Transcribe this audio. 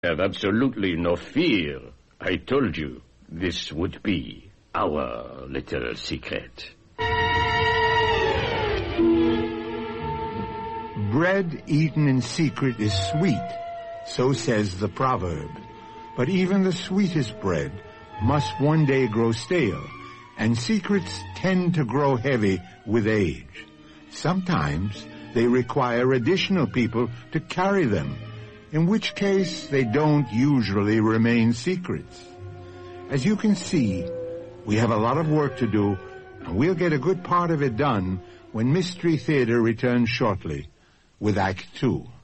Have absolutely no fear. I told you this would be our little secret. Bread eaten in secret is sweet, so says the proverb. But even the sweetest bread must one day grow stale, and secrets tend to grow heavy with age. Sometimes they require additional people to carry them, in which case they don't usually remain secrets. As you can see, we have a lot of work to do, and we'll get a good part of it done when Mystery Theater returns shortly with Act 2.